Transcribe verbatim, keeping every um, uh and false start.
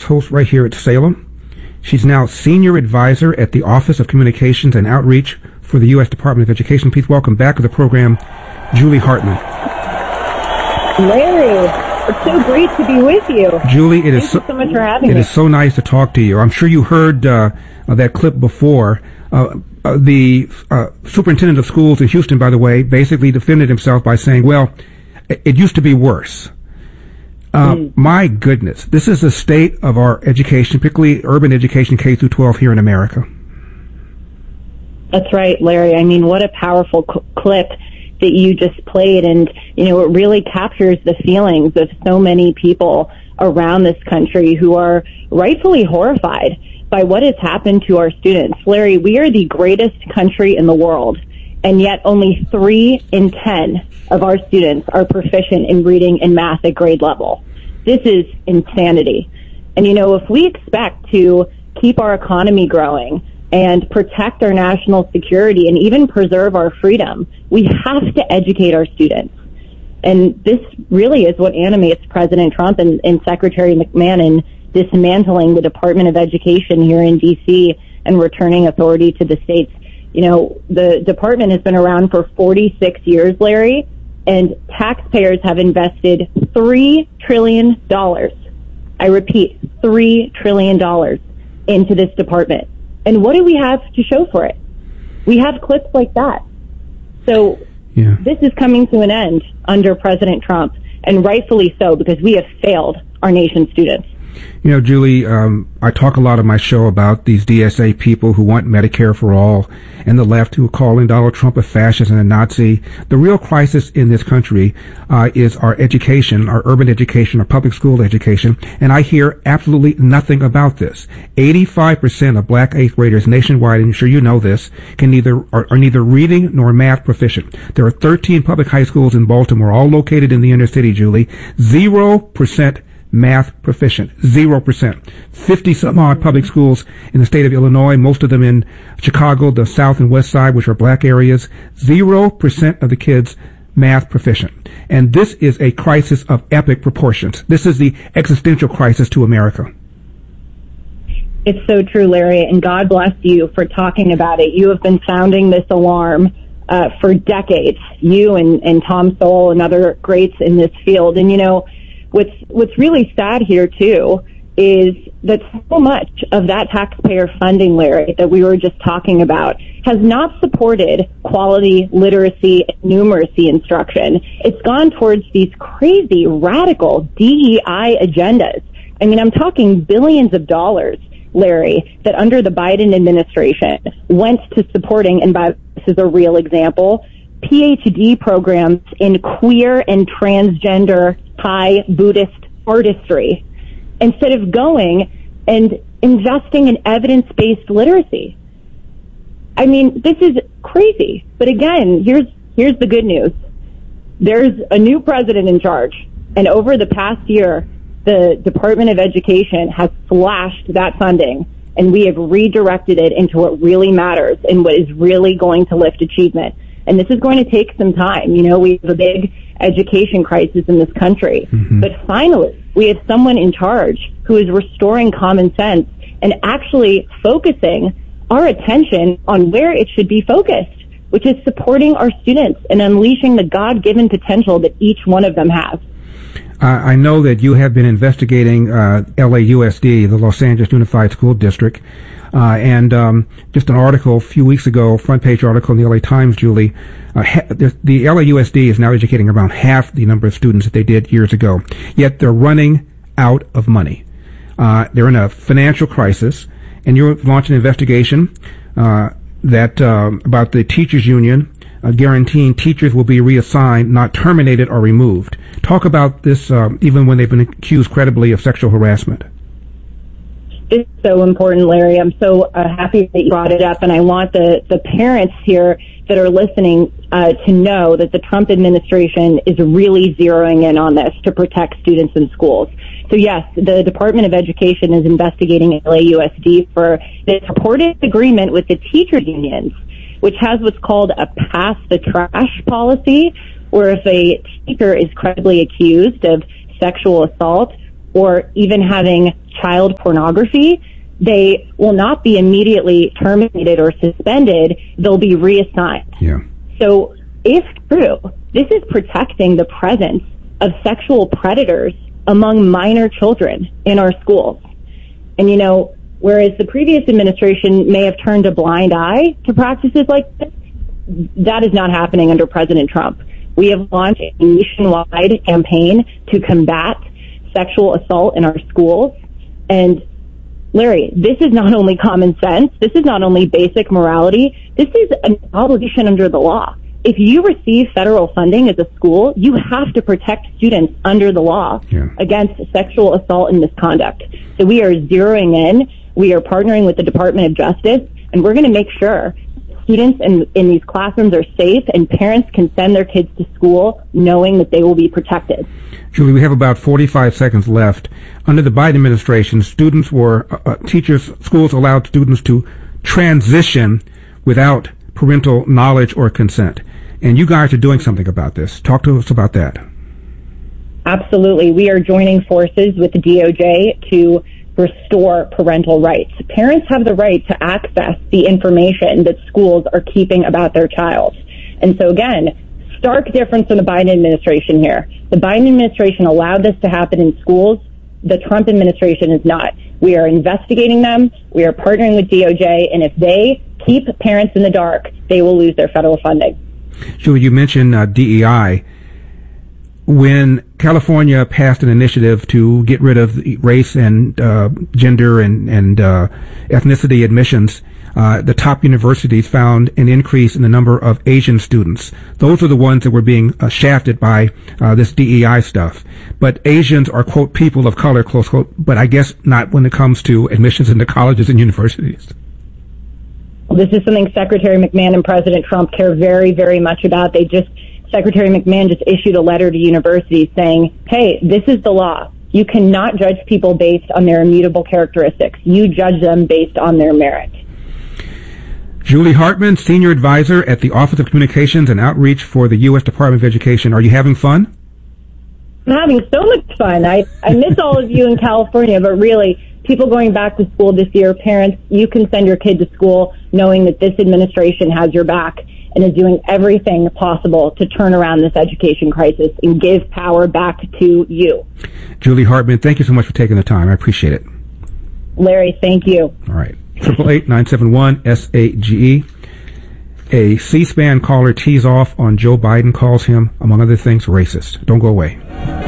host right here at Salem. She's now Senior Advisor at the Office of Communications and Outreach for the U S Department of Education. Please welcome back to the program, Julie Hartman. Larry, it's so great to be with you. Julie, it Thank is you so, so much for having it me. It is so nice to talk to you. I'm sure you heard uh, that clip before. Uh, uh, the uh, superintendent of schools in Houston, by the way, basically defended himself by saying, well, it, it used to be worse. Uh, mm. My goodness, this is the state of our education, particularly urban education, K through twelve here in America. That's right, Larry. I mean, what a powerful cl- clip that you just played. And, you know, it really captures the feelings of so many people around this country who are rightfully horrified by what has happened to our students. Larry, we are the greatest country in the world, and yet only three in ten of our students are proficient in reading and math at grade level. This is insanity. And, you know, if we expect to keep our economy growing and protect our national security and even preserve our freedom, we have to educate our students. And this really is what animates President Trump and, and Secretary McMahon in dismantling the Department of Education here in D C and returning authority to the states. You know, the department has been around for forty-six years, Larry, and taxpayers have invested three trillion dollars. I repeat, three trillion dollars into this department. And what do we have to show for it? We have clips like that. So yeah. This is coming to an end under President Trump, and rightfully so, because we have failed our nation's students. You know, Julie, um, I talk a lot on my show about these D S A people who want Medicare for all, and the left who are calling Donald Trump a fascist and a Nazi. The real crisis in this country uh, is our education, our urban education, our public school education, and I hear absolutely nothing about this. eighty-five percent of black eighth graders nationwide, and I'm sure you know this, can neither are, are neither reading nor math proficient. There are thirteen public high schools in Baltimore, all located in the inner city, Julie. Zero percent math proficient. Zero percent. Fifty some odd public schools in the state of Illinois, most of them in Chicago, the south and west side, which are black areas. Zero percent of the kids math proficient. And this is a crisis of epic proportions. This is the existential crisis to America. It's so true, Larry, and God bless you for talking about it. You have been sounding this alarm uh, for decades. You and, and Tom Sowell and other greats in this field. And, you know, What's what's really sad here, too, is that so much of that taxpayer funding, Larry, that we were just talking about, has not supported quality literacy and numeracy instruction. It's gone towards these crazy, radical D E I agendas. I mean, I'm talking billions of dollars, Larry, that under the Biden administration went to supporting, and by, this is a real example, P H D programs in queer and transgender Thai Buddhist artistry, instead of going and investing in evidence-based literacy. I mean, this is crazy. But again, here's here's the good news. There's a new president in charge, and over the past year, the Department of Education has slashed that funding, and we have redirected it into what really matters and what is really going to lift achievement. And this is going to take some time. You know, we have a big education crisis in this country. Mm-hmm. But finally, we have someone in charge who is restoring common sense and actually focusing our attention on where it should be focused, which is supporting our students and unleashing the God-given potential that each one of them has. Uh, I know that you have been investigating uh, L A U S D, the Los Angeles Unified School District, uh, and um, just an article a few weeks ago, front page article in the L A Times, Julie, uh, ha- the, the L A U S D is now educating around half the number of students that they did years ago, yet they're running out of money. Uh, they're in a financial crisis, and you're launching an investigation uh, that uh, about the teachers union Uh, guaranteeing teachers will be reassigned, not terminated or removed. Talk about this, uh, even when they've been accused credibly of sexual harassment. It's so important, Larry. I'm so uh, happy that you brought it up, and I want the, the parents here that are listening uh, to know that the Trump administration is really zeroing in on this to protect students in schools. So yes, the Department of Education is investigating L A U S D for the purported agreement with the teachers unions, which has what's called a pass the trash policy, where if a teacher is credibly accused of sexual assault, or even having child pornography, they will not be immediately terminated or suspended. They'll be reassigned. Yeah. So if true, this is protecting the presence of sexual predators among minor children in our schools. And, you know, whereas the previous administration may have turned a blind eye to practices like this, that is not happening under President Trump. We have launched a nationwide campaign to combat sexual assault in our schools. And Larry, this is not only common sense, this is not only basic morality, this is an obligation under the law. If you receive federal funding as a school, you have to protect students under the law yeah. against sexual assault and misconduct. So we are zeroing in, we are partnering with the Department of Justice, and we're going to make sure students in, in these classrooms are safe and parents can send their kids to school knowing that they will be protected. Julie, we have about forty-five seconds left. Under the Biden administration, students were, uh, teachers, schools allowed students to transition without parental knowledge or consent. And you guys are doing something about this. Talk to us about that. Absolutely. We are joining forces with the D O J to restore parental rights. Parents have the right to access the information that schools are keeping about their child. And so again, stark difference from the Biden administration here. The Biden administration allowed this to happen in schools. The Trump administration is not. We are investigating them. We are partnering with D O J. And if they keep parents in the dark, they will lose their federal funding. Julie, you mentioned uh, D E I. When California passed an initiative to get rid of race and uh, gender and, and uh, ethnicity admissions, uh, the top universities found an increase in the number of Asian students. Those are the ones that were being uh, shafted by uh, this D E I stuff. But Asians are, quote, people of color, close quote, but I guess not when it comes to admissions into colleges and universities. This is something Secretary McMahon and President Trump care very, very much about. They just Secretary McMahon just issued a letter to universities saying, hey, this is the law. You cannot judge people based on their immutable characteristics. You judge them based on their merit. Julie Hartman, Senior Advisor at the Office of Communications and Outreach for the U S Department of Education. Are you having fun? I'm having so much fun. I, I miss all of you in California, but really, people going back to school this year, parents, you can send your kid to school knowing that this administration has your back and is doing everything possible to turn around this education crisis and give power back to you. Julie Hartman, thank you so much for taking the time. I appreciate it. Larry, thank you. All right. eight eight eight, nine seven one, S A G E. A C-SPAN caller tees off on Joe Biden, calls him, among other things, racist. Don't go away.